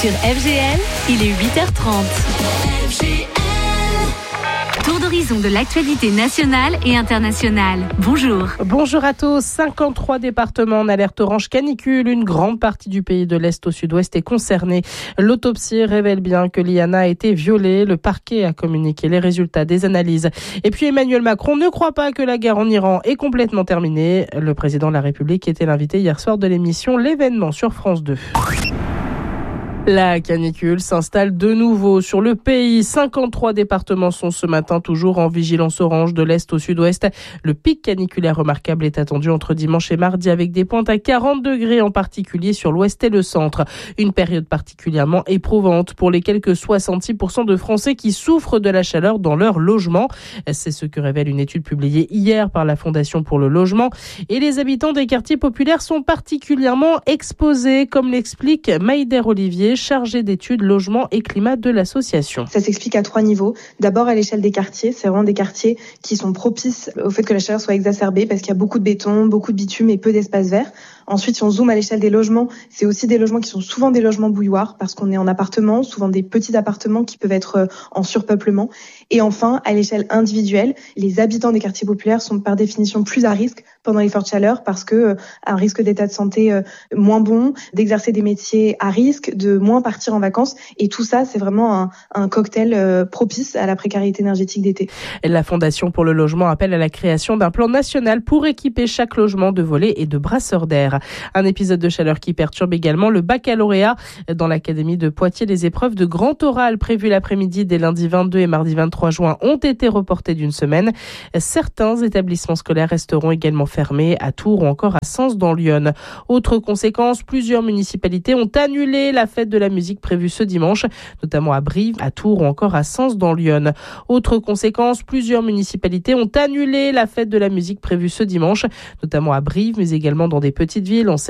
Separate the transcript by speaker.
Speaker 1: Sur FGL, il est 8h30. Tour d'horizon de l'actualité nationale et internationale. Bonjour.
Speaker 2: Bonjour à tous. 53 départements en alerte orange canicule. Une grande partie du pays de l'Est au sud-ouest est concernée. L'autopsie révèle bien que Liana a été violée. Le parquet a communiqué les résultats des analyses. Et puis Emmanuel Macron ne croit pas que la guerre en Iran est complètement terminée. Le président de la République était l'invité hier soir de l'émission L'événement sur France 2. La canicule s'installe de nouveau sur le pays. 53 départements sont ce matin toujours en vigilance orange de l'Est au sud-ouest. Le pic caniculaire remarquable est attendu entre dimanche et mardi avec des pointes à 40 degrés en particulier sur l'ouest et le centre. Une période particulièrement éprouvante pour les quelques 66% de Français qui souffrent de la chaleur dans leur logement. C'est ce que révèle une étude publiée hier par la Fondation pour le logement. Et les habitants des quartiers populaires sont particulièrement exposés, comme l'explique Maïder Olivier, chargé d'études logement et climat de l'association.
Speaker 3: Ça s'explique à 3 niveaux. D'abord à l'échelle des quartiers, c'est vraiment des quartiers qui sont propices au fait que la chaleur soit exacerbée parce qu'il y a beaucoup de béton, beaucoup de bitume et peu d'espace vert. Ensuite, si on zoome à l'échelle des logements, c'est aussi des logements qui sont souvent des logements bouilloires parce qu'on est en appartement, souvent des petits appartements qui peuvent être en surpeuplement. Et enfin, à l'échelle individuelle, les habitants des quartiers populaires sont par définition plus à risque pendant les fortes chaleurs parce que un risque d'état de santé moins bon, d'exercer des métiers à risque, de moins partir en vacances. Et tout ça, c'est vraiment un cocktail propice à la précarité énergétique d'été.
Speaker 2: La Fondation pour le logement appelle à la création d'un plan national pour équiper chaque logement de volets et de brasseurs d'air. Un épisode de chaleur qui perturbe également le baccalauréat. Dans l'académie de Poitiers, les épreuves de grand oral prévues l'après-midi dès lundi 22 et mardi 23 juin ont été reportées d'une semaine. Certains établissements scolaires resteront également fermés à Tours ou encore à Sens dans l'Yonne. Autre conséquence, plusieurs municipalités ont annulé la fête de la musique prévue ce dimanche, notamment à Brive, à Tours ou encore à Sens dans l'Yonne. Autre conséquence, plusieurs municipalités ont annulé la fête de la musique prévue ce dimanche, notamment à Brive, mais également dans des petites villes.